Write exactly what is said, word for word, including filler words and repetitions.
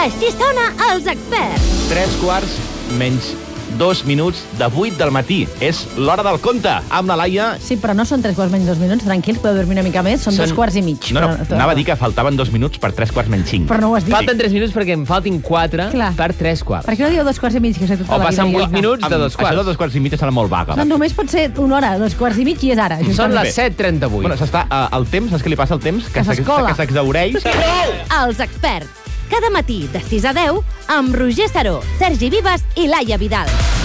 Així sona Els Experts. Tres quarts menys dos minuts de vuit del matí. És l'hora del conte, amb la Laia. Sí, però no són tres quarts menys dos minuts, tranquils, podeu dormir una mica més, són, són... dos quarts i mig. No, no, però... anava a dir que faltaven dos minuts per tres quarts menys cinc. Però no ho has dit. Falten tres minuts perquè em faltin quatre Clar. per tres quarts. Per què no dieu dos quarts i mig? Que sé tota O la passen vida vuit minuts de dos Això quarts. de dos quarts i mig serà molt vaga. No, només pot ser una hora, dos quarts i mig i és ara. Són justament. les set trenta-vuit. Bueno, s'està, uh, el temps, saps què li passa al temps? Que s'escola. Que s'exhaureix. Els Experts. Cada matí de sis a deu amb Roger Saró, Sergi Vives i Laia Vidal.